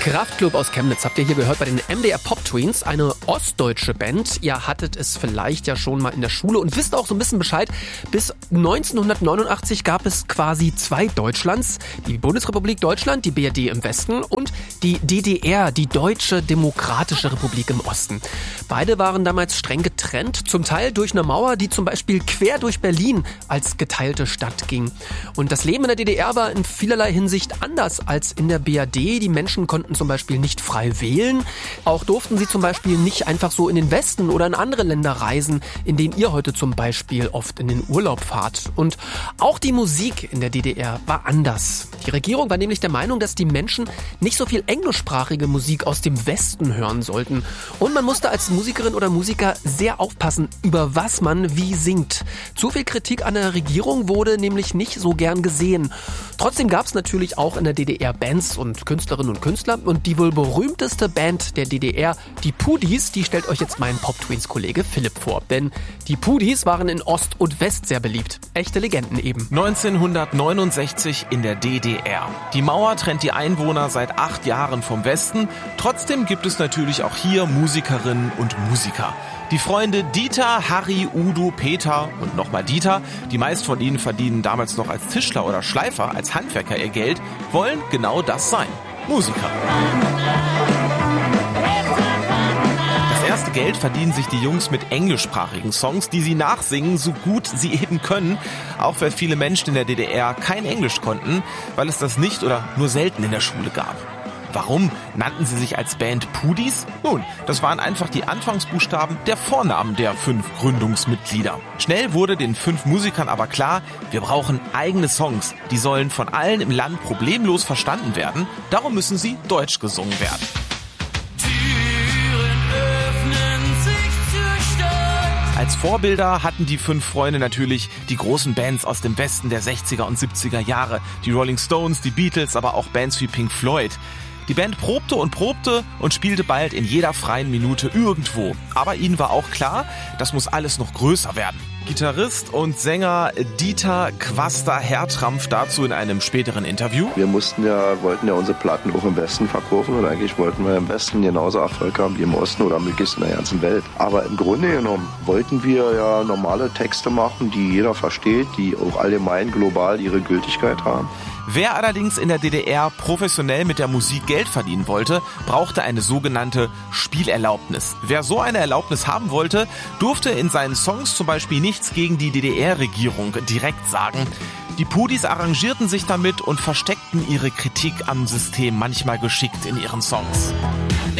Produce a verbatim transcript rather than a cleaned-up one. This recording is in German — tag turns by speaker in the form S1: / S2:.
S1: Kraftklub aus Chemnitz habt ihr hier gehört bei den M D R Pop Twins, eine ostdeutsche Band. Ihr hattet es vielleicht ja schon mal in der Schule und wisst auch so ein bisschen Bescheid. Bis neunzehnhundertneunundachtzig gab es quasi zwei Deutschlands. Die Bundesrepublik Deutschland, die B R D im Westen und die D D R, die Deutsche Demokratische Republik im Osten. Beide waren damals streng getrennt, zum Teil durch eine Mauer, die zum Beispiel quer durch Berlin als geteilte Stadt ging. Und das Leben in der D D R war in vielerlei Hinsicht anders als in der B R D. Die Menschen konnten zum Beispiel nicht frei wählen. Auch durften sie zum Beispiel nicht einfach so in den Westen oder in andere Länder reisen, in denen ihr heute zum Beispiel oft in den Urlaub fahrt. Und auch die Musik in der D D R war anders. Die Regierung war nämlich der Meinung, dass die Menschen nicht so viel englischsprachige Musik aus dem Westen hören sollten. Und man musste als Musikerin oder Musiker sehr aufpassen, über was man wie singt. Zu viel Kritik an der Regierung wurde nämlich nicht so gern gesehen. Trotzdem gab es natürlich auch in der D D R Bands und Künstlerinnen und Künstler. Und die wohl berühmteste Band der D D R, die Pudis, die stellt euch jetzt mein Pop-Twins-Kollege Philipp vor. Denn die Pudis waren in Ost und West sehr beliebt. Echte Legenden eben.
S2: neunzehnhundertneunundsechzig in der D D R. Die Mauer trennt die Einwohner seit acht Jahren vom Westen. Trotzdem gibt es natürlich auch hier Musikerinnen und Musiker. Die Freunde Dieter, Harry, Udo, Peter und nochmal Dieter, die meist von ihnen verdienen damals noch als Tischler oder Schleifer, als Handwerker ihr Geld, wollen genau das sein. Musiker. Das erste Geld verdienen sich die Jungs mit englischsprachigen Songs, die sie nachsingen, so gut sie eben können. Auch weil viele Menschen in der D D R kein Englisch konnten, weil es das nicht oder nur selten in der Schule gab. Warum nannten sie sich als Band Pudis? Nun, das waren einfach die Anfangsbuchstaben der Vornamen der fünf Gründungsmitglieder. Schnell wurde den fünf Musikern aber klar, wir brauchen eigene Songs. Die sollen von allen im Land problemlos verstanden werden. Darum müssen sie deutsch gesungen werden. Als Vorbilder hatten die fünf Freunde natürlich die großen Bands aus dem Westen der sechziger und siebziger Jahre. Die Rolling Stones, die Beatles, aber auch Bands wie Pink Floyd. Die Band probte und probte und spielte bald in jeder freien Minute irgendwo. Aber ihnen war auch klar, das muss alles noch größer werden. Gitarrist und Sänger Dieter Quaster-Hertrampf dazu in einem späteren Interview.
S3: Wir mussten ja, wollten ja unsere Platten auch im Westen verkaufen und eigentlich wollten wir im Westen genauso Erfolg haben wie im Osten oder möglichst in der ganzen Welt. Aber im Grunde genommen wollten wir ja normale Texte machen, die jeder versteht, die auch allgemein global ihre Gültigkeit haben.
S2: Wer allerdings in der D D R professionell mit der Musik Geld verdienen wollte, brauchte eine sogenannte Spielerlaubnis. Wer so eine Erlaubnis haben wollte, durfte in seinen Songs zum Beispiel nichts gegen die D D R-Regierung direkt sagen. Die Pudis arrangierten sich damit und versteckten ihre Kritik am System manchmal geschickt in ihren Songs.